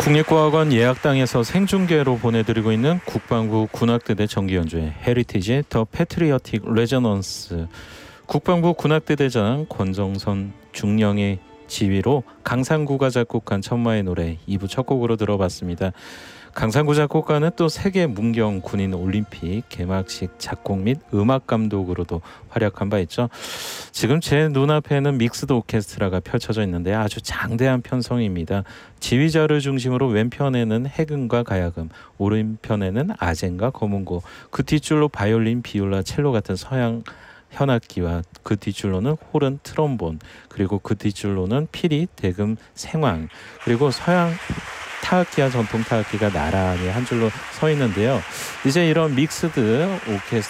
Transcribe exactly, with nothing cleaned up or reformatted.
국립과학원 예약당에서 생중계로 보내드리고 있는 국방부 군악대대 정기연주회 헤리티지 더 패트리어틱 레저넌스. 국방부 군악대대장 권정선 중령의 지휘로 강상구가 작곡한 천마의 노래 이 부 첫 곡으로 들어봤습니다. 강상구 작곡가는 또 세계 문경 군인 올림픽 개막식 작곡 및 음악 감독으로도 활약한 바 있죠. 지금 제 눈앞에는 믹스드 오케스트라가 펼쳐져 있는데 아주 장대한 편성입니다. 지휘자를 중심으로 왼편에는 해금과 가야금, 오른편에는 아젠과 거문고, 그 뒷줄로 바이올린, 비올라, 첼로 같은 서양 현악기와 그 뒷줄로는 호른, 트럼본, 그리고 그 뒷줄로는 피리, 대금, 생황, 그리고 서양 타악기와 전통 타악기가 나란히 한 줄로 서 있는데요. 이제 이런 믹스드 오케스트라